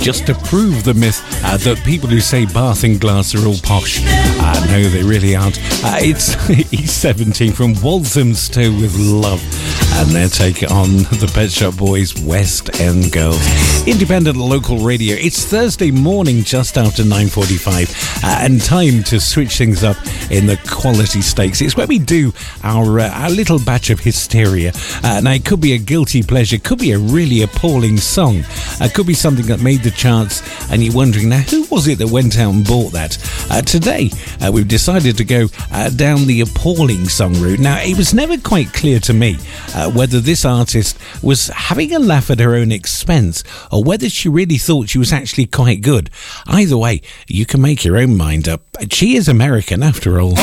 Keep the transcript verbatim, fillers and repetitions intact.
just to prove the myth uh, that people who say Bath and Glass are all posh. Uh, no, they really aren't. Uh, it's E seventeen from Walthamstow with Love. And their take on the Pet Shop Boys, West End Girls. Independent local radio. It's Thursday morning, just after nine forty-five, uh, and time to switch things up in the quality stakes. It's where we do our uh, our little batch of hysteria. Uh, now, it could be a guilty pleasure, could be a really appalling song, uh, could be something that made the charts, and you're wondering, now, who was it that went out and bought that? Uh, today, uh, we've decided to go uh, down the appalling song route. Now, it was never quite clear to me uh, whether this artist was having a laugh at her own expense or whether she really thought she was actually quite good. Either way, you can make your own mind up. She is American after all.